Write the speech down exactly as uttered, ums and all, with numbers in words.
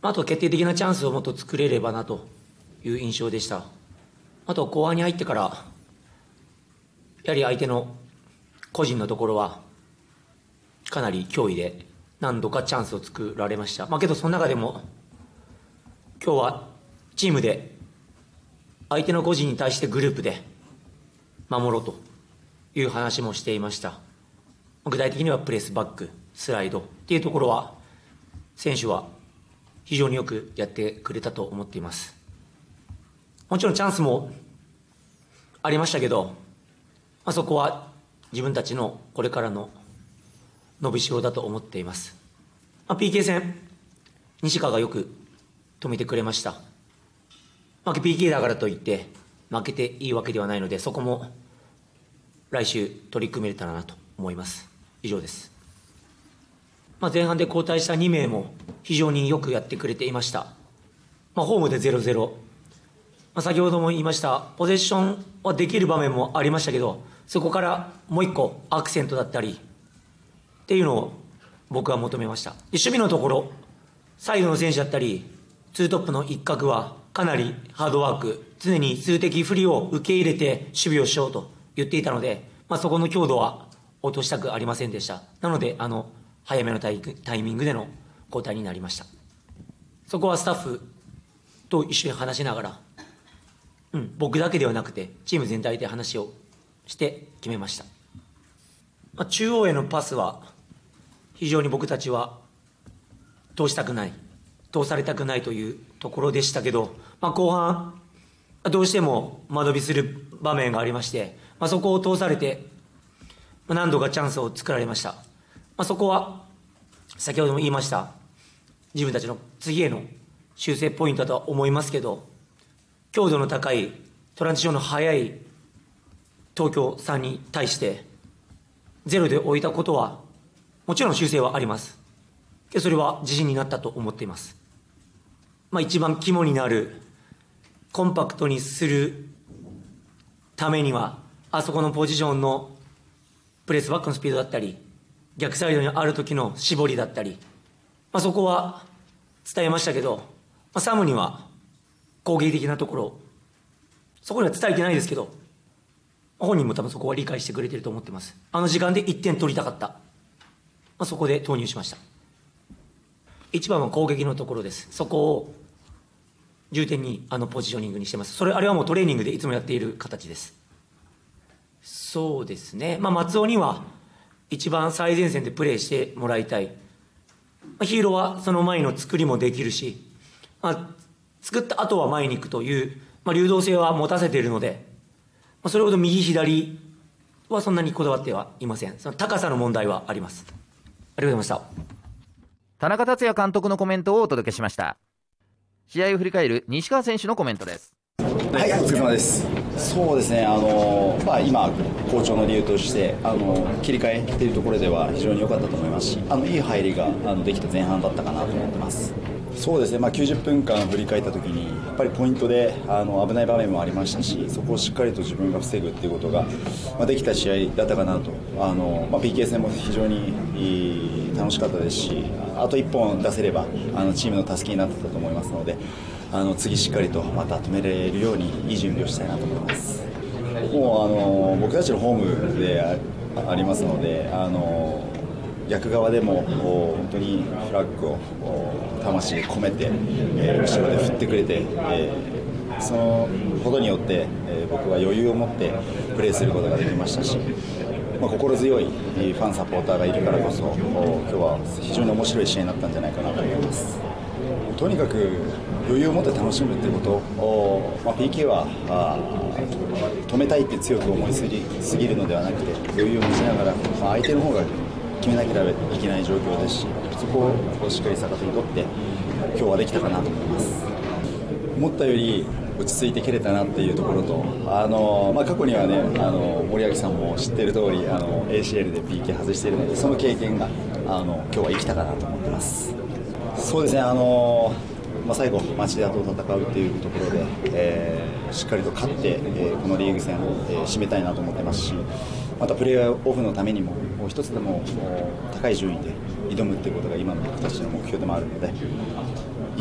あと決定的なチャンスをもっと作れればなという印象でした。あと後半に入ってから、やはり相手の個人のところは、かなり脅威で、何度かチャンスを作られました。まあ、けど、その中でも、今日はチームで、相手の個人に対してグループで守ろうという話もしていました。具体的にはプレスバック、スライドっていうところは、選手は非常によくやってくれたと思っています。もちろんチャンスもありましたけど、まあ、そこは自分たちのこれからの伸びしろだと思っています。まあ、ピーケー 戦、西川がよく止めてくれました。まあ、ピーケー だからといって負けていいわけではないので、そこも来週取り組めれたらなと思います。以上です。まあ、前半で交代したに名も非常によくやってくれていました。まあ、ホームで ゼロゼロ。まあ、先ほども言いました、ポゼッションはできる場面もありましたけど、そこからもう一個アクセントだったりっていうのを僕は求めました。で、守備のところ、サイドの選手だったり、ツートップの一角はかなりハードワーク、常に数的不利を受け入れて守備をしようと言っていたので、まあ、そこの強度は落としたくありませんでした。なので、あの、早めのタイタイミングでの交代になりました。そこはスタッフと一緒に話しながら、うん、僕だけではなくて、チーム全体で話をして決めました。まあ、中央へのパスは、非常に僕たちは通したくない、通されたくないというところでしたけど、まあ、後半、どうしても間延びする場面がありまして、まあ、そこを通されて、何度かチャンスを作られました。まあ、そこは、先ほども言いました、自分たちの次への修正ポイントだとは思いますけど、強度の高いトランジションの速い東京さんに対してゼロで置いたことはもちろん修正はあります。それは自信になったと思っています。まあ、一番肝になるコンパクトにするためにはあそこのポジションのプレスバックのスピードだったり逆サイドにある時の絞りだったり、まあ、そこは伝えましたけど、まあ、サムには攻撃的なところ、そこには伝えてないですけど、本人も多分そこは理解してくれてると思ってます。あの時間でいってん取りたかった。まあ、そこで投入しました。一番は攻撃のところです。そこを重点にあのポジショニングにしてます。それ、あれはもうトレーニングでいつもやっている形です。そうですね。まあ、松尾には一番最前線でプレーしてもらいたい。まあ、ヒーローはその前の作りもできるし、まあ作った後は前に行くという、まあ、流動性は持たせているので、まあ、それほど右左はそんなにこだわってはいません。その高さの問題はあります。ありがとうございました。 田中達也監督のコメントをお届けしました。試合を振り返る西川選手のコメントです。 はい、お疲れ様です。そうですね、あのまあ、今、好調の理由としてあの切り替えというところでは非常に良かったと思いますし、あのいい入りがあのできた前半だったかなと思ってます。そうですね、まあ、きゅうじゅっぷんかん振り返ったときにやっぱりポイントであの危ない場面もありましたし、そこをしっかりと自分が防ぐっていうことが、まあ、できた試合だったかなと。あの、まあ、ピーケー 戦も非常にいい楽しかったですし、あといっぽん出せればあのチームの助けになってたと思いますので、あの次しっかりとまた止められるようにいい準備をしたいなと思います。もうあの僕たちのホームで あ, ありますので、あの逆側でも本当にフラッグを魂込めて、えー、後ろで振ってくれて、えー、そのことによって、えー、僕は余裕を持ってプレーすることができましたし、まあ、心強いファンサポーターがいるからこそ今日は非常に面白い試合になったんじゃないかなと思います。とにかく余裕を持って楽しむということを、まあ、ピーケー はあ止めたいって強く思いすぎすぎるのではなくて、余裕を持ちながら、まあ、相手の方が決めなければいけない状況ですし、そこをしっかり逆手に取って今日はできたかなと思います。思ったより落ち着いて蹴れたなっていうところと、あの、まあ、過去にはね、あの森脇さんも知っている通りあの エーシーエル で ピーケー 外しているので、その経験があの今日は生きたかなと思ってます。そうですね、あのまあ、最後、町田と戦うというところで、えー、しっかりと勝って、えー、このリーグ戦を、えー、締めたいなと思ってますし、またプレーオフのためにも一つでも高い順位で挑むということが今の僕たちの目標でもあるので、